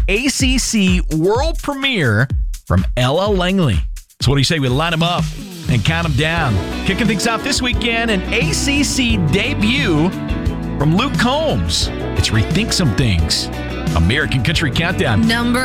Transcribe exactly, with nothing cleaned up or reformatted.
A C C world premiere from Ella Langley. So what do you say we line them up and count them down? Kicking things off this weekend, an A C C debut from Luke Combs. It's Rethink Some Things. American Country Countdown. Number